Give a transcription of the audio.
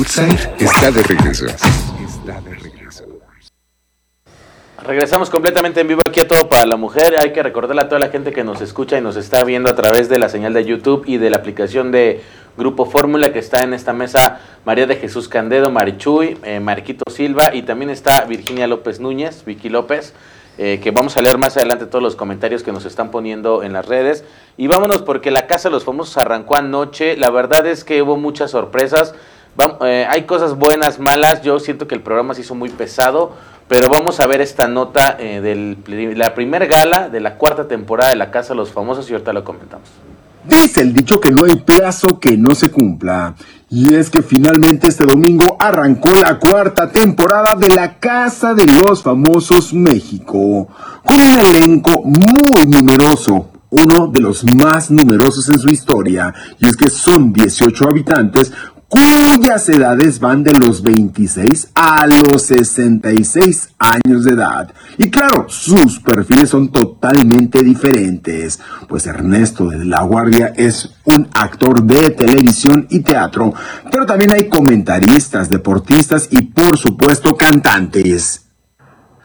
Outside está de regreso. Regresamos completamente en vivo aquí a Todo para la Mujer. Hay que recordarle a toda la gente que nos escucha y nos está viendo a través de la señal de YouTube y de la aplicación de Grupo Fórmula, que está en esta mesa María de Jesús Candedo, Marichuy, Marquito Silva, y también está Virginia López Núñez, Vicky López, que vamos a leer más adelante todos los comentarios que nos están poniendo en las redes. Y vámonos, porque la Casa de los Famosos arrancó anoche. La verdad es que hubo muchas sorpresas. Hay cosas buenas, malas. Yo siento que el programa se hizo muy pesado, pero vamos a ver esta nota de la primer gala de la 4ª temporada de la Casa de los Famosos, y ahorita lo comentamos. Dice el dicho que no hay plazo que no se cumpla. Y es que finalmente este domingo arrancó la 4ª temporada de la Casa de los Famosos México, con un elenco muy numeroso, uno de los más numerosos en su historia. Y es que son 18 habitantes, cuyas edades van de los 26 a los 66 años de edad. Y claro, sus perfiles son totalmente diferentes, pues Ernesto de la Guardia es un actor de televisión y teatro, pero también hay comentaristas, deportistas y por supuesto cantantes.